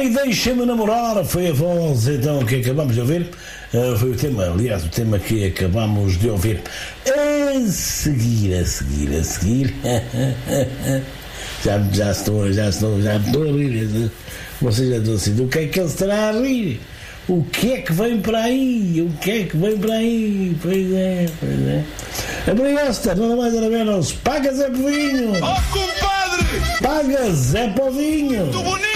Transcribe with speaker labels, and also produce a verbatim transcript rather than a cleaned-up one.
Speaker 1: Ai, deixa-me namorar, foi a voz então que acabamos de ouvir. Uh, foi o tema, aliás, o tema que acabamos de ouvir. A seguir, a seguir, a seguir. já, já estou, já estou, já estou a rir. Vocês já estão assim, do que é que ele estará a rir? O que é que vem para aí? O que é que vem para aí? Pois é, pois é. A Briosta, nada mais nada menos. Pagas é povinho.
Speaker 2: Oh, compadre!
Speaker 1: Pagas é povinho.
Speaker 2: Muito bonito!